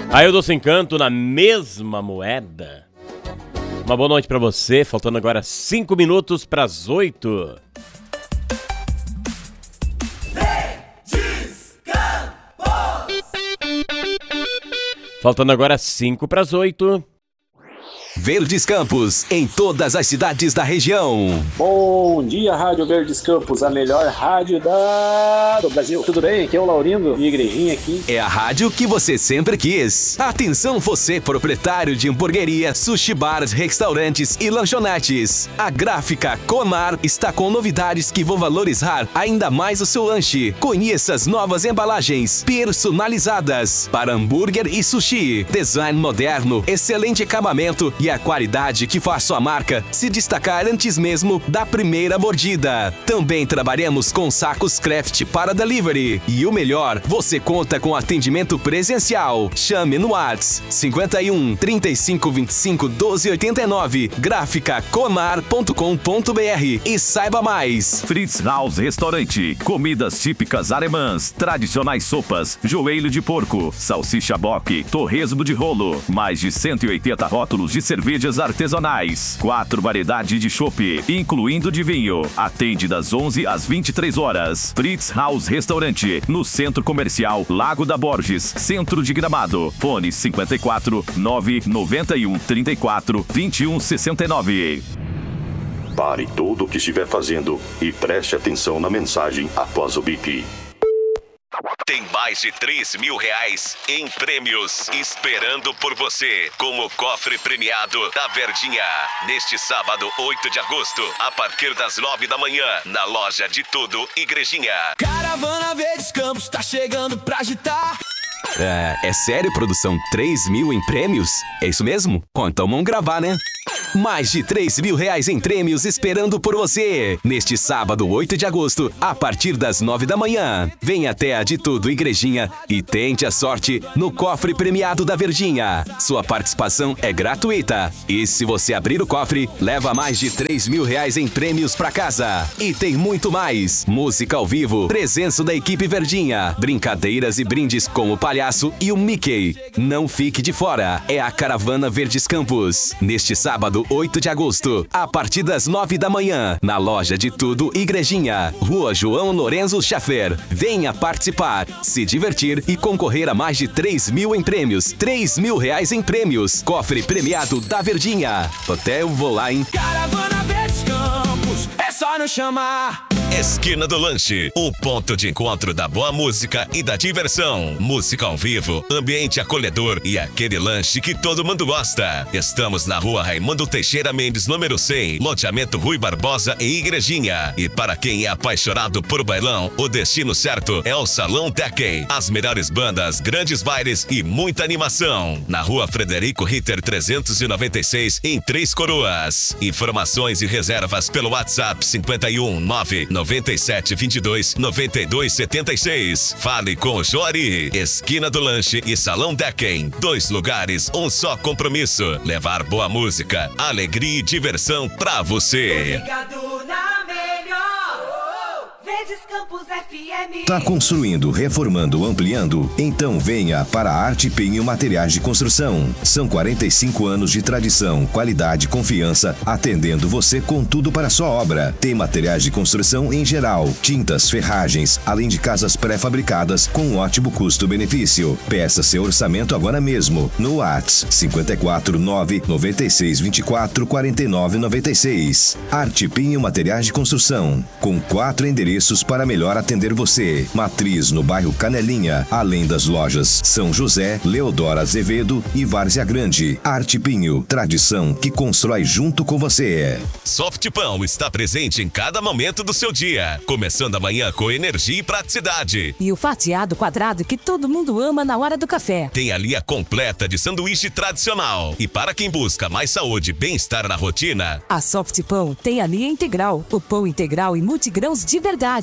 Aí o Doce Encanto na mesma moeda. Uma boa noite pra você, faltando agora 5 minutos pras 8. Faltando agora 5 pras 8. Verdes Campos, em todas as cidades da região. Bom dia, Rádio Verdes Campos, a melhor rádio do Brasil. Tudo bem? Aqui é o Laurindo, minha igrejinha aqui. É a rádio que você sempre quis. Atenção você, proprietário de hamburgueria, sushi bars, restaurantes e lanchonetes. A Gráfica Comar está com novidades que vão valorizar ainda mais o seu lanche. Conheça as novas embalagens personalizadas para hambúrguer e sushi. Design moderno, excelente acabamento e a qualidade que faz sua marca se destacar antes mesmo da primeira mordida. Também trabalhamos com sacos craft para delivery. E o melhor, você conta com atendimento presencial. Chame no WhatsApp 51 35 25 12 89, graficacomar.com.br e saiba mais. Fritz House Restaurante, comidas típicas alemãs, tradicionais sopas, joelho de porco, salsicha boque, torresmo de rolo, mais de 180 rótulos de cervejas artesanais, 4 variedades de chopp, incluindo de vinho. Atende das 11 às 23 horas. Fritz House Restaurante, no Centro Comercial Lago da Borges, Centro de Gramado. Fone 54 991 34 21 69. Pare tudo o que estiver fazendo e preste atenção na mensagem após o bip. Tem mais de 3 mil reais em prêmios esperando por você com o cofre premiado da Verdinha. Neste sábado, 8 de agosto, a partir das 9 da manhã, na loja de tudo Igrejinha. Caravana Verdes Campos tá chegando pra agitar. É sério, produção? 3 mil em prêmios? É isso mesmo? Então vamos gravar, né? Mais de 3 mil reais em prêmios esperando por você. Neste sábado, 8 de agosto, a partir das 9 da manhã. Venha até a de tudo Igrejinha e tente a sorte no cofre premiado da Verdinha. Sua participação é gratuita. E se você abrir o cofre, leva mais de 3 mil reais em prêmios pra casa. E tem muito mais. Música ao vivo, presença da equipe Verdinha, brincadeiras e brindes com o palhaço e o Mickey. Não fique de fora. É a Caravana Verdes Campos. Neste sábado, 8 de agosto, a partir das 9 da manhã, na loja de tudo Igrejinha, Rua João Lorenzo Schaffer. Venha participar, se divertir e concorrer a mais de 3 mil em prêmios. 3 mil reais em prêmios. Cofre premiado da Verdinha. Até eu vou lá, hein? Caravana Verdes Campos, é só nos chamar. Esquina do Lanche, o ponto de encontro da boa música e da diversão. Música ao vivo, ambiente acolhedor e aquele lanche que todo mundo gosta. Estamos na Rua Raimundo Teixeira Mendes, número 100, loteamento Rui Barbosa e Igrejinha. E para quem é apaixonado por bailão, o destino certo é o Salão Tekken. As melhores bandas, grandes bailes e muita animação. Na Rua Frederico Ritter 396, em Três Coroas. Informações e reservas pelo WhatsApp 51 97 22 92 76. Fale com o Jori. Esquina do Lanche e Salão Tekken. 2 lugares, um só compromisso. Levar boa música, alegria e diversão pra você. Ligado na melhor. Verdes Campos FM. Tá construindo, reformando, ampliando? Então venha para a Arte Pinho Materiais de Construção. São 45 anos de tradição, qualidade e confiança, atendendo você com tudo para a sua obra. Tem materiais de construção em geral, tintas, ferragens, além de casas pré-fabricadas com um ótimo custo-benefício. Peça seu orçamento agora mesmo no WhatsApp 54 9 96 24 49 96. Arte Pinho Materiais de Construção, com 4 endereços para melhor atender você. Matriz no bairro Canelinha, além das lojas São José, Leodoro Azevedo e Várzea Grande. Arte Pinho, tradição que constrói junto com você. Softpão está presente em cada momento do seu dia, começando amanhã com energia e praticidade. E o fatiado quadrado que todo mundo ama na hora do café. Tem a linha completa de sanduíche tradicional. E para quem busca mais saúde e bem-estar na rotina, a Softpão tem a linha integral, o pão integral e multigrãos de verdade.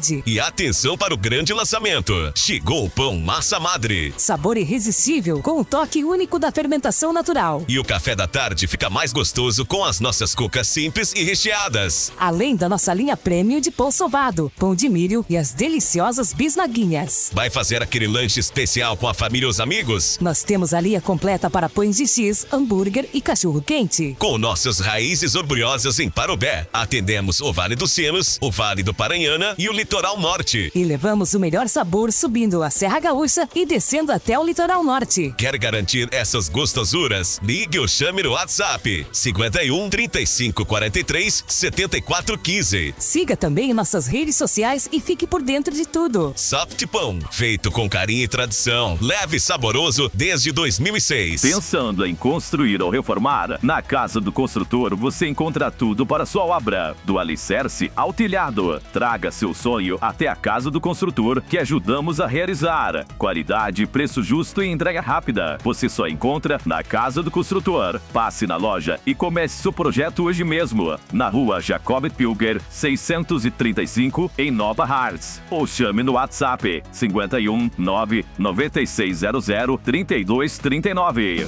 qualidade. E atenção para o grande lançamento. Chegou o pão massa madre. Sabor irresistível com o toque único da fermentação natural. E o café da tarde fica mais gostoso com as nossas cucas simples e recheadas. Além da nossa linha premium de pão sovado, pão de milho e as deliciosas bisnaguinhas. Vai fazer aquele lanche especial com a família e os amigos? Nós temos a linha completa para pães de X, hambúrguer e cachorro quente. Com nossas raízes orgulhosas em Parobé, atendemos o Vale dos Sinos, o Vale do Paranhana e o Litoral Norte. E levamos o melhor sabor subindo a Serra Gaúcha e descendo até o Litoral Norte. Quer garantir essas gostosuras? Ligue ou chame no WhatsApp 51 35 43 74 15. Siga também nossas redes sociais e fique por dentro de tudo. Soft Pão, feito com carinho e tradição, leve e saboroso desde 2006. Pensando em construir ou reformar? Na Casa do Construtor você encontra tudo para sua obra, do alicerce ao telhado. Traga seu sonho até a Casa do Construtor que ajudamos a realizar. Qualidade, preço justo e entrega rápida. Você só encontra na Casa do Construtor. Passe na loja e comece seu projeto hoje mesmo. Na rua Jacob Pilger, 635, em Nova Hartz. Ou chame no WhatsApp 51 9 9600 3239.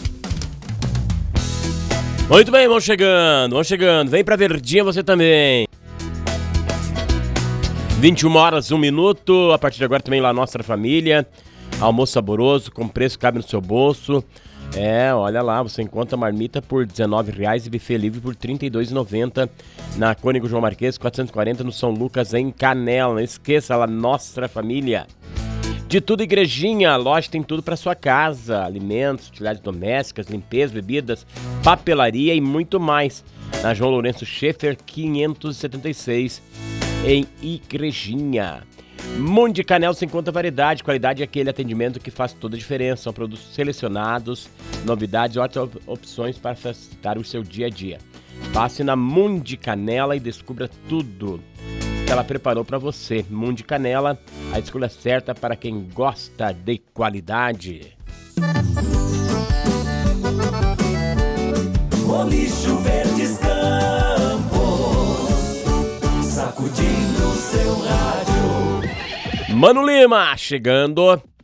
Muito bem, vamos chegando. Vem pra Verdinha você também. 21 horas, 1 minuto. A partir de agora também lá Nossa Família. Almoço saboroso, com preço que cabe no seu bolso. Olha lá, você encontra marmita por R$19 e buffet livre por R$32,90 na Cônigo João Marques, 440 no São Lucas, em Canela. Não esqueça lá, Nossa Família. De tudo Igrejinha, a loja tem tudo para sua casa, alimentos, utilidades domésticas, limpeza, bebidas, papelaria e muito mais. Na João Lourenço Schaeffer, 576, em Igrejinha. Mundo de Canela você encontra variedade, qualidade e aquele atendimento que faz toda a diferença. São produtos selecionados, novidades e ótimas opções para facilitar o seu dia a dia. Passe na Mundo de Canela e descubra tudo que ela preparou para você. Mundo de Canela, a escolha certa para quem gosta de qualidade. O lixo Verdes Campos, sacudindo seu rádio. Mano Lima chegando.